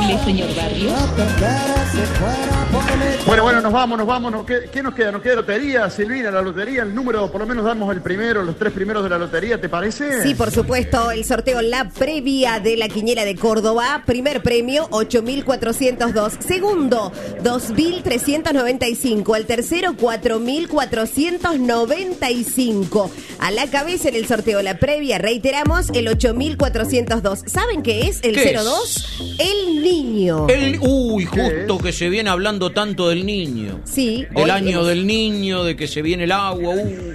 posible, señor Barrios? Bueno, nos vamos. ¿Qué nos queda? Nos queda lotería, Silvina, la lotería, el número, por lo menos damos el primero, los 3 primeros de la lotería, ¿te parece? Sí, por supuesto, el sorteo, la previa de la Quiniela de Córdoba. Primer premio, 8.402. Segundo, 2.395. El tercero, 4.495. A la cabeza en el sorteo, la previa, reiteramos, el 8.402. ¿Saben qué es el 02? El niño. Justo que se viene hablando tanto del niño. Sí. Del año del niño, de que se viene el agua.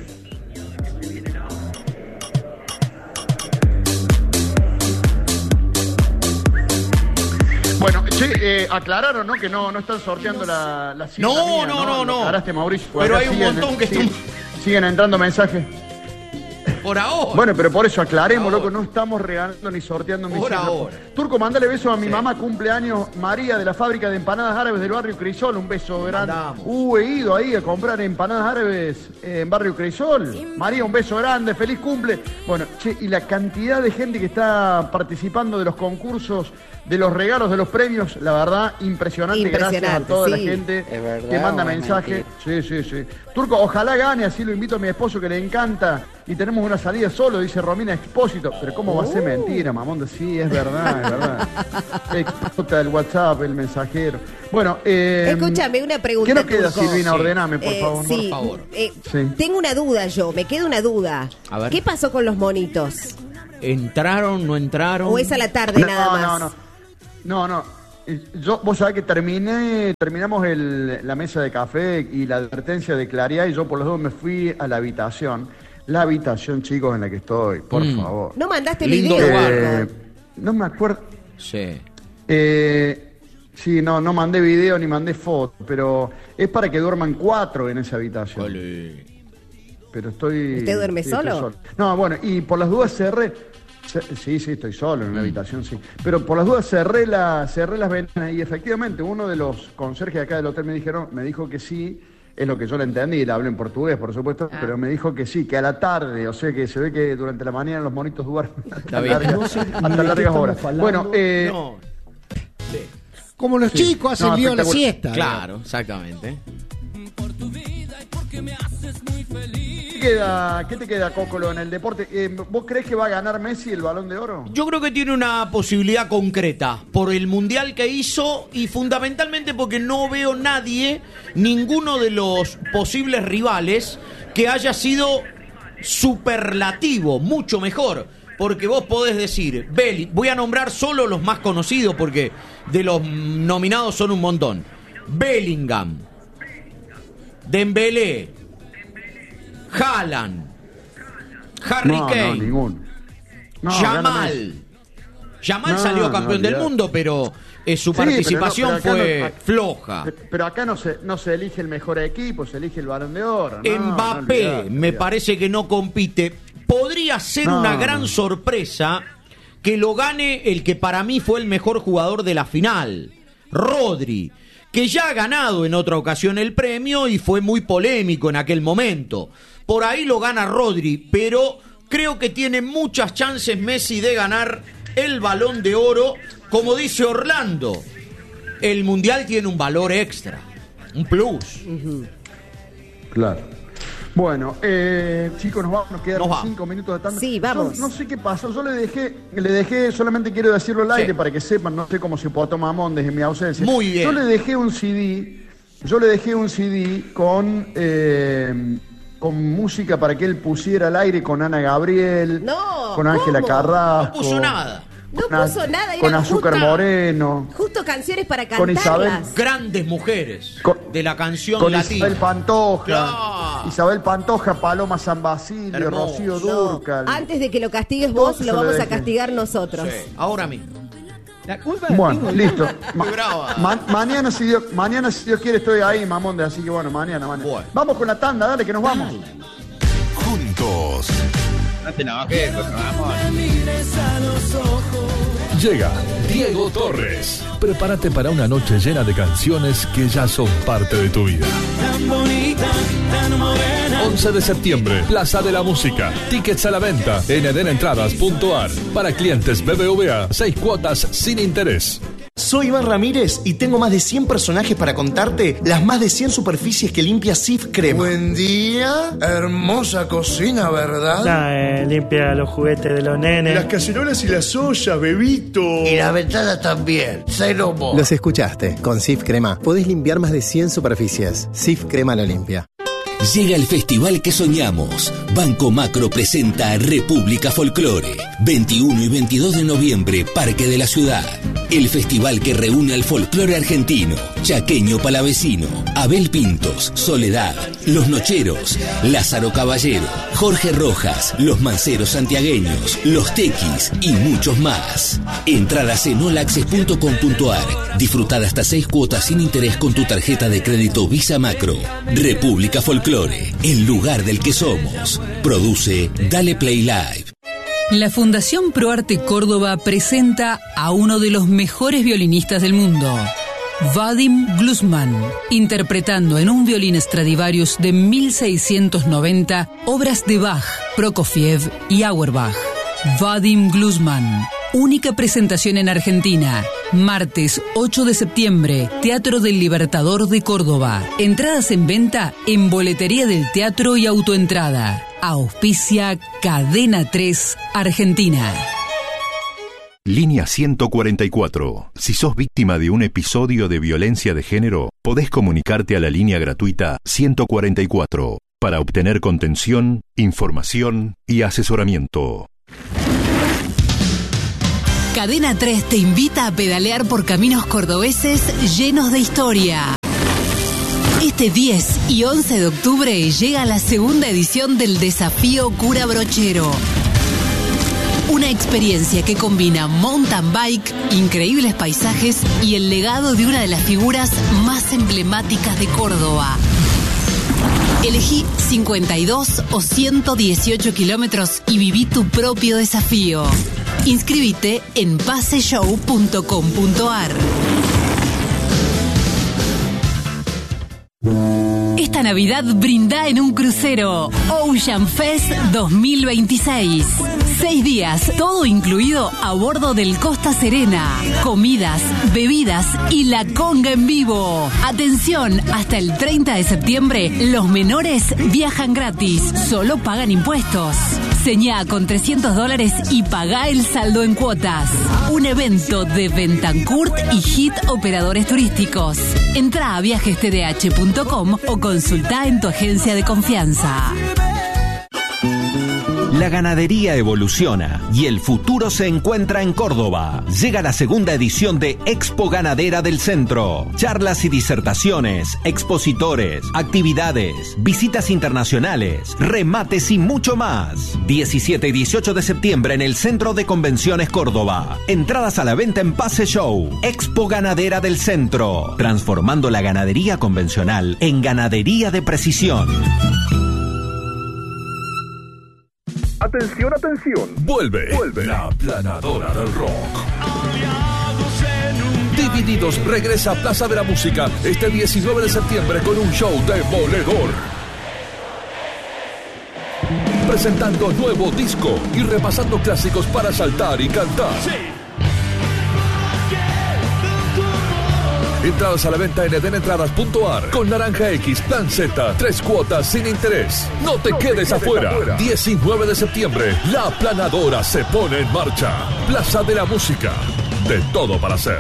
Bueno, aclararon, ¿no? Que no están sorteando la cifra mía, No. Aclaraste, Mauricio. Pero hay un montón que siguen entrando mensajes. Por ahora. Bueno, pero por eso aclaremos, loco, no estamos regalando ni sorteando mi Por ahora. Turco, mandale besos a mi mamá, cumpleaños María de la fábrica de empanadas árabes del barrio Crisol, un beso grande. He ido ahí a comprar empanadas árabes en barrio Crisol. María, un beso grande, feliz cumple. Bueno, y la cantidad de gente que está participando de los concursos, de los regalos, de los premios, la verdad, impresionante. Gracias a toda la gente que manda mensajes. Sí. Turco, ojalá gane, así lo invito a mi esposo que le encanta. Y tenemos una salida solo, dice Romina Expósito. Pero ¿cómo va a ser mentira, mamón? Sí, es verdad. Explota el WhatsApp, el mensajero. Bueno, escúchame, una pregunta. ¿Qué nos queda, Turco? Silvina? Ordename, por favor. Sí, por favor. Tengo una duda me queda una duda. A ver. ¿Qué pasó con los monitos? ¿Entraron, no entraron? ¿O es a la tarde nada más? No. Vos sabés que terminamos la mesa de café y la advertencia de claridad y yo por los dos me fui a la habitación. La habitación, chicos, en la que estoy, por favor. ¿No mandaste Lindo video? lugar. No me acuerdo. Sí. Sí, no mandé video ni mandé foto, pero es para que duerman 4 en esa habitación. Olé. Pero estoy... ¿Usted duerme solo? No, bueno, y por las dudas cerré... Sí, estoy solo en la habitación, sí. Pero por las dudas cerré las ventanas y efectivamente uno de los conserjes acá del hotel me dijo que sí, es lo que yo le entendí, le hablo en portugués, por supuesto, pero me dijo que sí, que a la tarde, o sea que se ve que durante la mañana los monitos duermen hasta largas horas. Bueno, como los chicos hacen lío la siesta. Claro, exactamente. ¿Qué te queda, Cócolo, en el deporte? ¿Vos crees que va a ganar Messi el Balón de Oro? Yo creo que tiene una posibilidad concreta por el mundial que hizo y fundamentalmente porque no veo ninguno de los posibles rivales que haya sido superlativo, mucho mejor. Porque vos podés decir, voy a nombrar solo los más conocidos porque de los nominados son un montón. Bellingham, Dembélé, Haaland, Harry Kane, ninguno. Yamal salió campeón del mundo, pero su participación fue floja. Pero acá no se elige el mejor equipo, se elige el Balón de Oro. Mbappé me parece que no compite. Podría ser una gran sorpresa que lo gane el que para mí fue el mejor jugador de la final, Rodri, que ya ha ganado en otra ocasión el premio y fue muy polémico en aquel momento. Por ahí lo gana Rodri, pero creo que tiene muchas chances Messi de ganar el Balón de Oro. Como dice Orlando, el Mundial tiene un valor extra, un plus. Claro. Bueno, chicos, nos quedan 5 minutos de tanda. Sí, vamos. Yo no sé qué pasó, yo le dejé, solamente quiero decirlo al aire para que sepan, no sé cómo se portó Mamón desde mi ausencia. Muy bien. Yo le dejé un CD con música para que él pusiera al aire con Ana Gabriel, con Ángela Carrasco. No puso nada. No puso nada. Con Azúcar Moreno. Justo canciones para Con cantarlas. Grandes mujeres de la canción con latina. Isabel Pantoja. Claro. Isabel Pantoja, Paloma San Basilio, Hermoso. Rocío Dúrcal. Antes de que lo castigues vos, lo vamos a castigar nosotros. Sí, ahora mismo. La culpa Bueno, listo. Muy brava. Mañana, si Dios quiere, estoy ahí, Mamonde. Así que bueno, mañana. Bueno. Vamos con la tanda, dale, que nos vamos. Juntos. No te enojes, vamos. Llega Diego Torres. Prepárate para una noche llena de canciones que ya son parte de tu vida. 11 de septiembre, Plaza de la Música. Tickets a la venta en edenentradas.ar. Para clientes BBVA, 6 cuotas sin interés. Soy Iván Ramírez y tengo más de 100 personajes para contarte las más de 100 superficies que limpia Cif Crema. Buen día, hermosa cocina, ¿verdad? Limpia los juguetes de los nenes. Las cacerolas y las ollas, bebito. Y la ventana también, cero mo. Los escuchaste, con Cif Crema podés limpiar más de 100 superficies. Cif Crema lo limpia. Llega el festival que soñamos. Banco Macro presenta República Folclore. 21 y 22 de noviembre, Parque de la Ciudad. El festival que reúne al folclore argentino, chaqueño palavecino, Abel Pintos, Soledad, Los Nocheros, Lázaro Caballero, Jorge Rojas, Los Manceros Santiagueños, Los Tequis y muchos más. Entradas en olaccess.com.ar. Disfrutar hasta 6 cuotas sin interés con tu tarjeta de crédito Visa Macro. República Folclore, el lugar del que somos. Produce Dale Play Live. La Fundación ProArte Córdoba presenta a uno de los mejores violinistas del mundo, Vadim Glusman, interpretando en un violín Stradivarius de 1690 obras de Bach, Prokofiev y Auerbach. Vadim Glusman, única presentación en Argentina, martes 8 de septiembre, Teatro del Libertador de Córdoba. Entradas en venta en Boletería del Teatro y Autoentrada. Auspicia Cadena 3 Argentina. Línea 144. Si sos víctima de un episodio de violencia de género, podés comunicarte a la línea gratuita 144 para obtener contención, información y asesoramiento. Cadena 3 te invita a pedalear por caminos cordobeses llenos de historia. Este 10 y 11 de octubre llega la segunda edición del Desafío Cura Brochero. Una experiencia que combina mountain bike, increíbles paisajes y el legado de una de las figuras más emblemáticas de Córdoba. Elegí 52 o 118 kilómetros y viví tu propio desafío. Inscríbete en paseshow.com.ar. Esta Navidad brinda en un crucero Ocean Fest 2026. 6 días, todo incluido a bordo del Costa Serena. Comidas, bebidas y la conga en vivo. Atención, hasta el 30 de septiembre los menores viajan gratis, solo pagan impuestos. Señá con $300 y pagá el saldo en cuotas. Un evento de Bentancourt y Hit Operadores Turísticos. Entrá a viajestdh.com o consultá en tu agencia de confianza. La ganadería evoluciona y el futuro se encuentra en Córdoba. Llega la segunda edición de Expo Ganadera del Centro. Charlas y disertaciones, expositores, actividades, visitas internacionales, remates y mucho más. 17 y 18 de septiembre en el Centro de Convenciones Córdoba. Entradas a la venta en Pase Show. Expo Ganadera del Centro. Transformando la ganadería convencional en ganadería de precisión. Atención, atención. Vuelve la Planadora del Rock. Divididos regresa a Plaza de la Música este 19 de septiembre con un show demoledor. Presentando nuevo disco y repasando clásicos para saltar y cantar. Sí. Entradas a la venta en edenentradas.ar con Naranja X, Plan Z, 3 cuotas sin interés. No te quedes afuera. 19 de septiembre, la Planadora se pone en marcha. Plaza de la Música. De todo para hacer.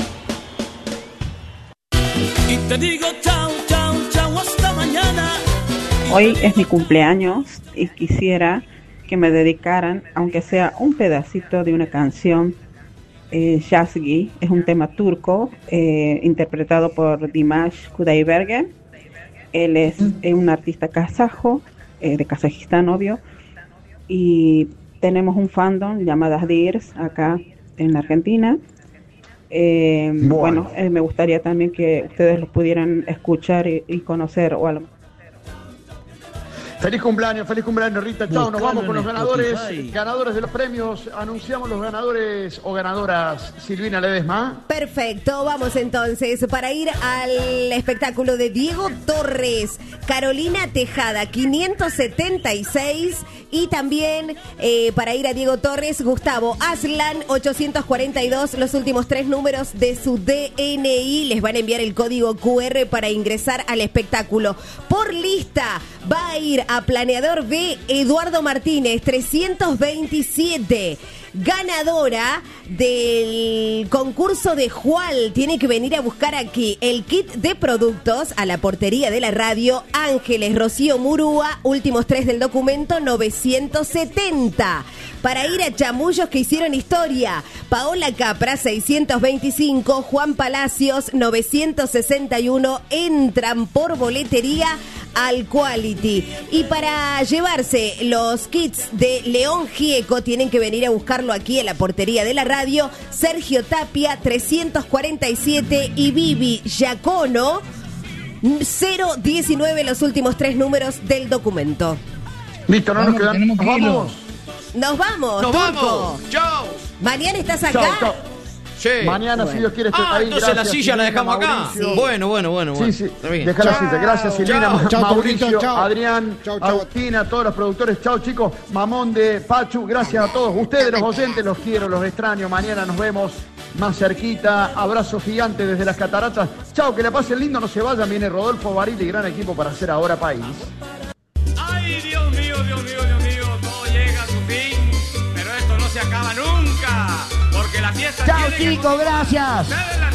Y te digo chao, chao, chao, hasta mañana. Hoy es mi cumpleaños y quisiera que me dedicaran, aunque sea un pedacito de una canción. Yazgi es un tema turco interpretado por Dimash Kudaibergen. Él es un artista kazajo, de Kazajistán, obvio, y tenemos un fandom llamado Dirs acá en Argentina. Bueno, me gustaría también que ustedes lo pudieran escuchar y conocer o algo. Feliz cumpleaños, Rita. Chao, nos vamos con los ganadores de los premios. Anunciamos los ganadores o ganadoras. Silvina Ledesma. Perfecto, vamos entonces para ir al espectáculo de Diego Torres. Carolina Tejada, 576. Y también para ir a Diego Torres, Gustavo Aslan 842, los últimos 3 números de su DNI. Les van a enviar el código QR para ingresar al espectáculo. Por lista va a ir a Planeador B Eduardo Martínez 327. Ganadora del concurso de Jual. Tiene que venir a buscar aquí el kit de productos a la portería de la radio. Ángeles Rocío Murúa, últimos 3 del documento, 970. Para ir a Chamullos que hicieron historia, Paola Capra 625, Juan Palacios 961. Entran por boletería al Quality. Y para llevarse los kits de León Gieco tienen que venir a buscarlo aquí a la portería de la radio. Sergio Tapia 347 y Vivi Giacono 019, los últimos 3 números del documento. Listo, no nos quedamos. Nos vamos. Nos vamos. Chao. Mañana estás acá. Chau. Sí. Mañana, si Dios quiere, estoy ahí. Entonces gracias, la silla Silvina, la dejamos Mauricio. acá. Bueno. Sí. Deja la silla. Gracias, Silvina, Chau, Mauricio, chau. Adrián, Agustina, todos los productores. Chau, chicos. Mamón de Pachu, gracias a todos. Ustedes, los oyentes, los quiero, los extraño. Mañana nos vemos más cerquita. Abrazo gigante desde las cataratas. Chau, que la pasen lindo, no se vayan. Viene Rodolfo Baril y gran equipo para hacer Ahora País. Ay, Dios mío, todo llega a su fin, pero esto no se acaba nunca, porque la fiesta Chao, chicos, gracias.